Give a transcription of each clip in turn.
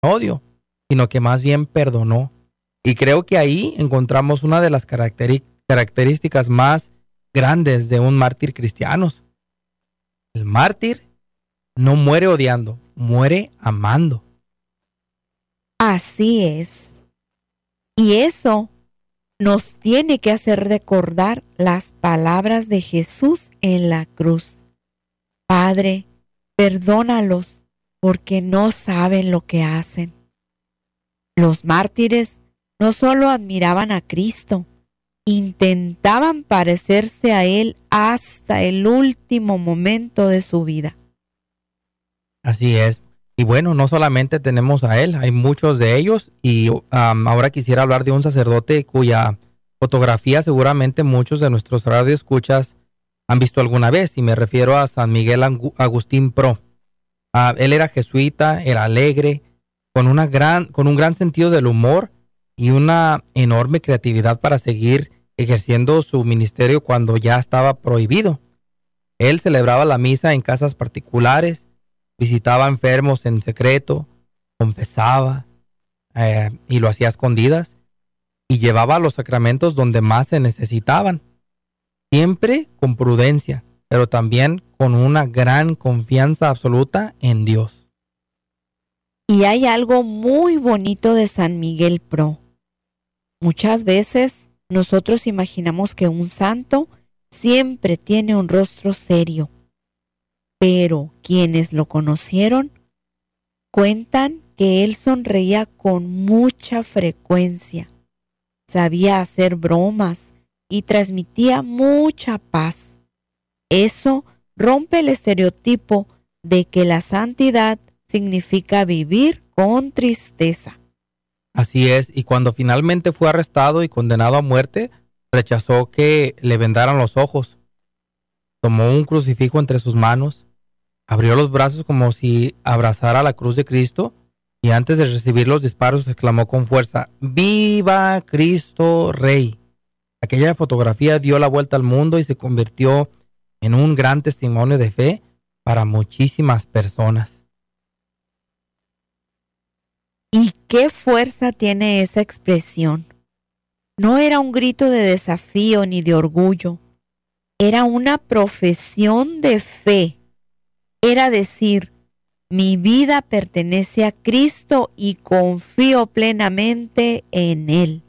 odio, sino que más bien perdonó. Y creo que ahí encontramos una de las características más grandes de un mártir cristiano. El mártir no muere odiando, muere amando. Así es. Y eso nos tiene que hacer recordar las palabras de Jesús en la cruz. Padre, perdónalos porque no saben lo que hacen. Los mártires no solo admiraban a Cristo, intentaban parecerse a Él hasta el último momento de su vida. Así es. Y bueno, no solamente tenemos a él, hay muchos de ellos. Y ahora quisiera hablar de un sacerdote cuya fotografía seguramente muchos de nuestros radioescuchas han visto alguna vez. Y me refiero a San Miguel Agustín Pro. Él era jesuita, era alegre, con un gran sentido del humor y una enorme creatividad para seguir ejerciendo su ministerio cuando ya estaba prohibido. Él celebraba la misa en casas particulares, visitaba enfermos en secreto, confesaba y lo hacía a escondidas y llevaba los sacramentos donde más se necesitaban, siempre con prudencia, pero también con una gran confianza absoluta en Dios. Y hay algo muy bonito de San Miguel Pro. Muchas veces nosotros imaginamos que un santo siempre tiene un rostro serio, pero quienes lo conocieron cuentan que él sonreía con mucha frecuencia, sabía hacer bromas y transmitía mucha paz. Eso rompe el estereotipo de que la santidad significa vivir con tristeza. Así es, y cuando finalmente fue arrestado y condenado a muerte, rechazó que le vendaran los ojos. Tomó un crucifijo entre sus manos, abrió los brazos como si abrazara la cruz de Cristo y antes de recibir los disparos exclamó con fuerza: ¡Viva Cristo Rey! Aquella fotografía dio la vuelta al mundo y se convirtió en un gran testimonio de fe para muchísimas personas. ¿Y qué fuerza tiene esa expresión? No era un grito de desafío ni de orgullo, era una profesión de fe. Era decir, mi vida pertenece a Cristo y confío plenamente en Él.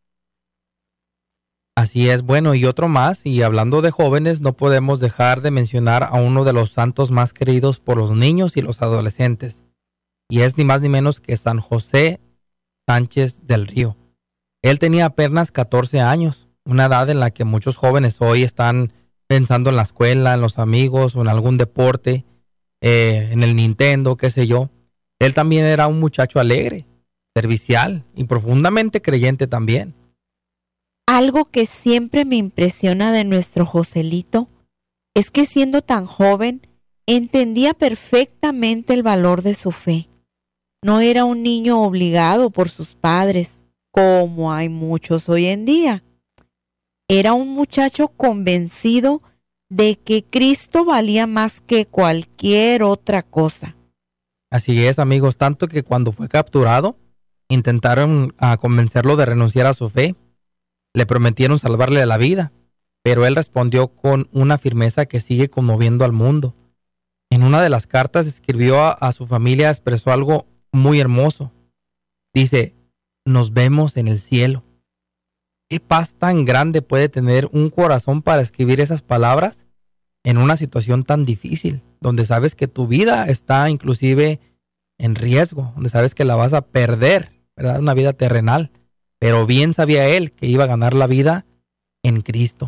Así es, bueno, y otro más, y hablando de jóvenes, no podemos dejar de mencionar a uno de los santos más queridos por los niños y los adolescentes, y es ni más ni menos que San José Sánchez del Río. Él tenía apenas 14 años, una edad en la que muchos jóvenes hoy están pensando en la escuela, en los amigos o en algún deporte, en el Nintendo, qué sé yo. Él también era un muchacho alegre, servicial y profundamente creyente también. Algo que siempre me impresiona de nuestro Joselito es que siendo tan joven entendía perfectamente el valor de su fe. No era un niño obligado por sus padres, como hay muchos hoy en día. Era un muchacho convencido de que Cristo valía más que cualquier otra cosa. Así es, amigos, tanto que cuando fue capturado, intentaron convencerlo de renunciar a su fe. Le prometieron salvarle la vida, pero él respondió con una firmeza que sigue conmoviendo al mundo. En una de las cartas escribió a su familia, expresó algo muy hermoso. Dice: nos vemos en el cielo. ¿Qué paz tan grande puede tener un corazón para escribir esas palabras en una situación tan difícil, donde sabes que tu vida está inclusive en riesgo, donde sabes que la vas a perder, ¿verdad? Una vida terrenal. Pero bien sabía él que iba a ganar la vida en Cristo.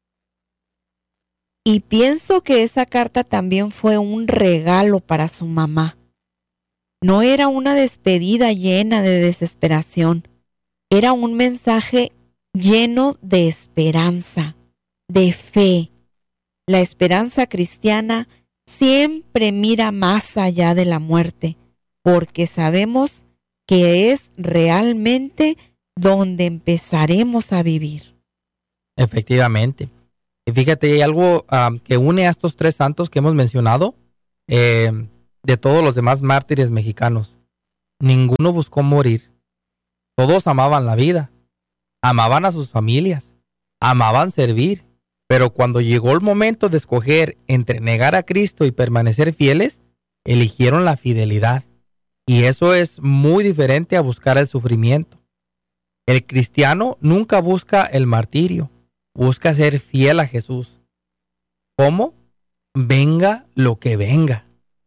Y pienso que esa carta también fue un regalo para su mamá. No era una despedida llena de desesperación, era un mensaje lleno de esperanza, de fe. La esperanza cristiana siempre mira más allá de la muerte, porque sabemos que es realmente donde empezaremos a vivir. Efectivamente. Y fíjate, hay algo que une a estos tres santos que hemos mencionado de todos los demás mártires mexicanos. ninguno buscó morir. Todos amaban la vida, amaban a sus familias, amaban servir, pero cuando llegó el momento de escoger entre negar a Cristo y permanecer fieles, eligieron la fidelidad. Y eso es muy diferente a buscar el sufrimiento. El cristiano nunca busca el martirio, busca ser fiel a Jesús. ¿Cómo? Venga lo que venga.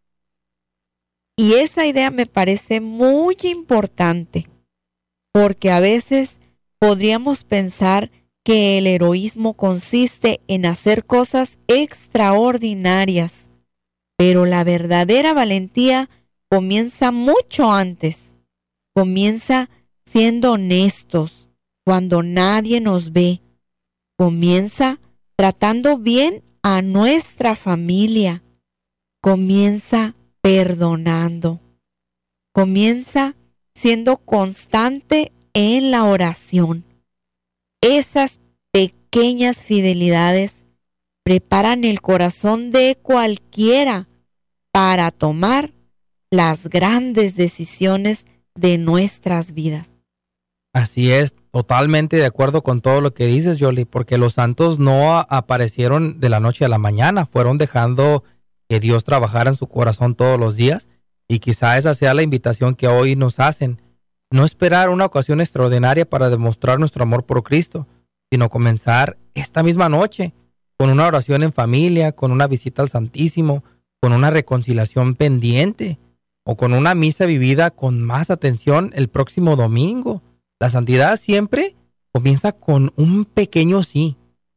Y esa idea me parece muy importante, porque a veces podríamos pensar que el heroísmo consiste en hacer cosas extraordinarias, pero la verdadera valentía comienza mucho antes. Comienza siendo honestos cuando nadie nos ve. Comienza tratando bien a nuestra familia. Comienza perdonando. Comienza siendo constante en la oración. Esas pequeñas fidelidades preparan el corazón de cualquiera para tomar las grandes decisiones de nuestras vidas. Así es, totalmente de acuerdo con todo lo que dices, Yoli, porque los santos no aparecieron de la noche a la mañana, fueron dejando que Dios trabajara en su corazón todos los días, y quizá esa sea la invitación que hoy nos hacen. No esperar una ocasión extraordinaria para demostrar nuestro amor por Cristo, sino comenzar esta misma noche con una oración en familia, con una visita al Santísimo, con una reconciliación pendiente o con una misa vivida con más atención el próximo domingo. La santidad siempre comienza con un pequeño sí.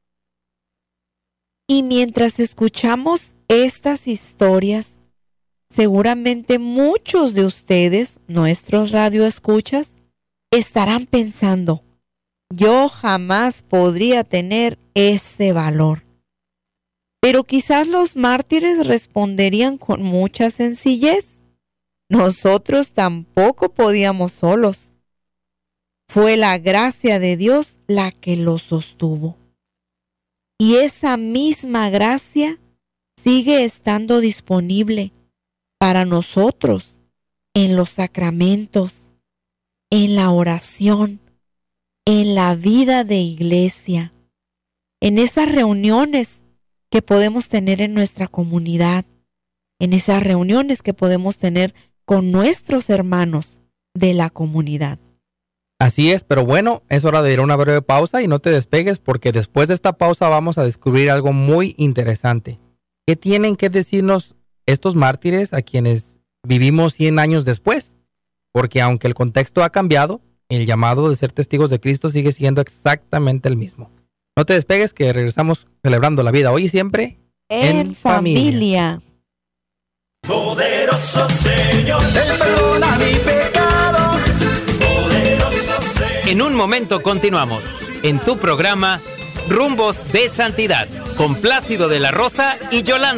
Y mientras escuchamos estas historias, seguramente muchos de ustedes, nuestros radioescuchas, estarán pensando, yo jamás podría tener ese valor. Pero quizás los mártires responderían con mucha sencillez, nosotros tampoco podíamos solos. Fue la gracia de Dios la que los sostuvo. Y esa misma gracia sigue estando disponible para nosotros en los sacramentos, en la oración, en la vida de iglesia, en esas reuniones que podemos tener en nuestra comunidad, en esas reuniones que podemos tener con nuestros hermanos de la comunidad. Así es, pero bueno, es hora de ir a una breve pausa y no te despegues porque después de esta pausa vamos a descubrir algo muy interesante. ¿Qué tienen que decirnos estos mártires a quienes vivimos 100 años después? Porque aunque el contexto ha cambiado, el llamado de ser testigos de Cristo sigue siendo exactamente el mismo. No te despegues que regresamos celebrando la vida hoy y siempre en familia. Poderoso Señor, Él perdona mi pecado. Poderoso Señor. En un momento continuamos en tu programa Rumbos de Santidad con Plácido de la Rosa y Yolanda.